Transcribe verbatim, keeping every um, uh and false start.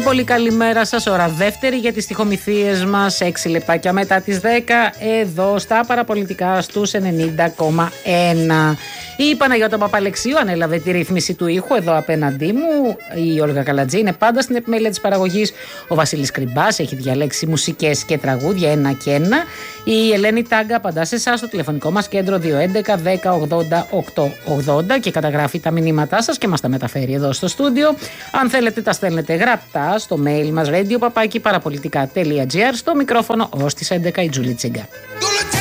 πολύ καλημέρα σας. Ώρα δεύτερη για τις στιχομυθίες μας. Έξι λεπτάκια μετά τις δέκα. Εδώ στα παραπολιτικά στους ενενήντα κόμμα ένα. Η Παναγιώτα Παπαλεξίου ανέλαβε τη ρύθμιση του ήχου εδώ απέναντί μου. Η Όλγα Καλατζή είναι πάντα στην επιμέλεια της παραγωγής. Ο Βασίλης Κρυμπάς έχει διαλέξει μουσικές και τραγούδια ένα και ένα. Η Ελένη Τάγκα απαντά σε εσάς στο τηλεφωνικό μας κέντρο δύο έντεκα δέκα ογδόντα οκτακόσια ογδόντα και καταγράφει τα μηνύματά σας και μας τα μεταφέρει εδώ στο στούντιο. Αν θέλετε τα στέλνετε γραπτά στο mail μας radio παπάκι παραπολιτικά τελεία gr. Στο μικρόφωνο ως τις έντεκα η Τζούλη Τσίγκα.